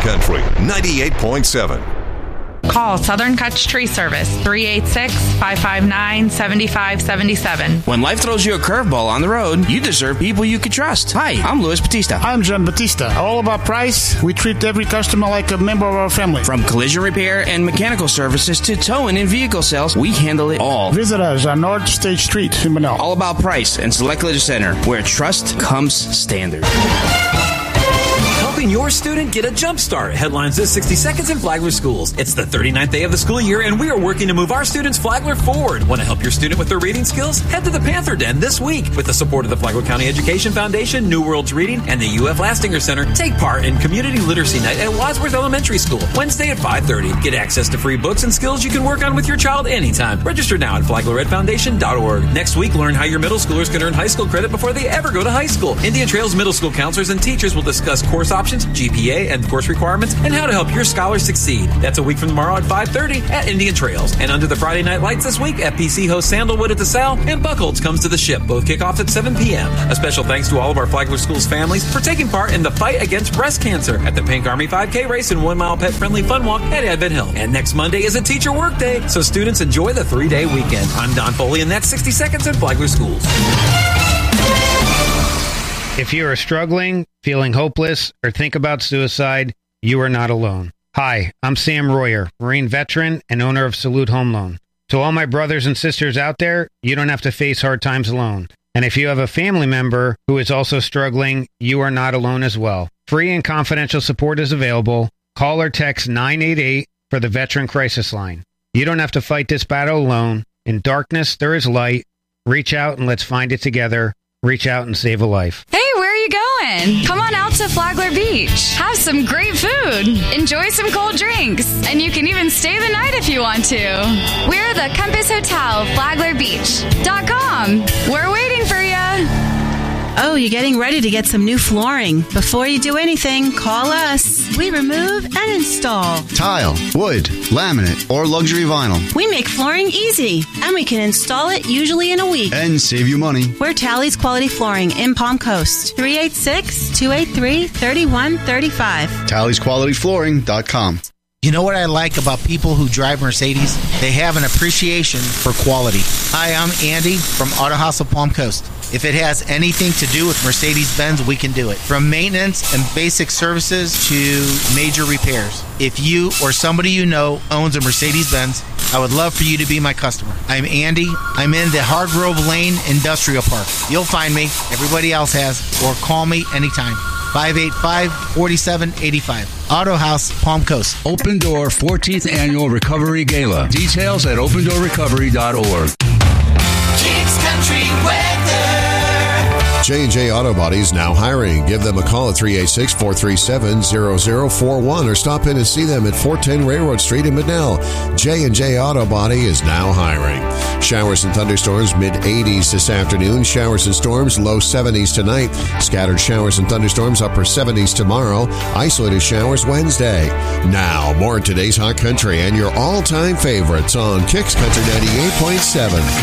Country 98.7. Call Southern Kutch Tree Service, 386-559-7577. When life throws you a curveball on the road, you deserve people you can trust. Hi, I'm Luis Batista. I'm John Batista. All about price. We treat every customer like a member of our family. From collision repair and mechanical services to towing and vehicle sales, we handle it all. Visit us on North State Street in Manal. All about price and Select Collision Center, where trust comes standard. Helping your student get a jump start. Headlines this 60 Seconds in Flagler Schools. It's the 39th day of the school year, and we are working to move our students Flagler forward. Want to help your student with their reading skills? Head to the Panther Den this week. With the support of the Flagler County Education Foundation, New Worlds Reading, and the UF Lastinger Center, take part in Community Literacy Night at Wadsworth Elementary School, Wednesday at 5:30. Get access to free books and skills you can work on with your child anytime. Register now at FlaglerRedFoundation.org. Next week, learn how your middle schoolers can earn high school credit before they ever go to high school. Indian Trails Middle School counselors and teachers will discuss course options, GPA, and course requirements, and how to help your scholars succeed. That's a week from tomorrow at 5:30 at Indian Trails. And under the Friday Night Lights this week, FPC hosts Sandalwood at the Sal, and Buckholz comes to the Ship. Both kick off at 7 p.m. A special thanks to all of our Flagler Schools families for taking part in the fight against breast cancer at the Pink Army 5K race and 1 mile pet-friendly fun walk at Advent Hill. And next Monday is a teacher work day, so students enjoy the 3-day weekend. I'm Don Foley, and that's 60 Seconds at Flagler Schools. If you are struggling, feeling hopeless, or think about suicide, you are not alone. Hi, I'm Sam Royer, Marine veteran and owner of Salute Home Loan. To all my brothers and sisters out there, you don't have to face hard times alone. And if you have a family member who is also struggling, you are not alone as well. Free and confidential support is available. Call or text 988 for the Veteran Crisis Line. You don't have to fight this battle alone. In darkness, there is light. Reach out and let's find it together. Reach out and save a life. Hey, where are you going? Come on out to Flagler Beach. Have some great food. Enjoy some cold drinks. And you can even stay the night if you want to. We're the Compass Hotel, FlaglerBeach.com. We're waiting for you. Oh, you're getting ready to get some new flooring. Before you do anything, call us. We remove and install tile, wood, laminate, or luxury vinyl. We make flooring easy, and we can install it usually in a week. And save you money. We're Tally's Quality Flooring in Palm Coast. 386-283-3135. Tally'sQualityFlooring.com. You know what I like about people who drive Mercedes? They have an appreciation for quality. Hi, I'm Andy from Auto House of Palm Coast. If it has anything to do with Mercedes-Benz, we can do it. From maintenance and basic services to major repairs. If you or somebody you know owns a Mercedes-Benz, I would love for you to be my customer. I'm Andy. I'm in the Hargrove Lane Industrial Park. You'll find me. Everybody else has. Or call me anytime. 585-4785. Auto House, Palm Coast. Open Door 14th Annual Recovery Gala. Details at opendoorrecovery.org. Kicks Country Weather. J&J Auto Body is now hiring. Give them a call at 386-437-0041 or stop in and see them at 410 Railroad Street in Manel. J&J Auto Body is now hiring. Showers and thunderstorms mid-80s this afternoon. Showers and storms low 70s tonight. Scattered showers and thunderstorms upper 70s tomorrow. Isolated showers Wednesday. Now, more of today's Hot Country and your all-time favorites on Kicks Country 98.7.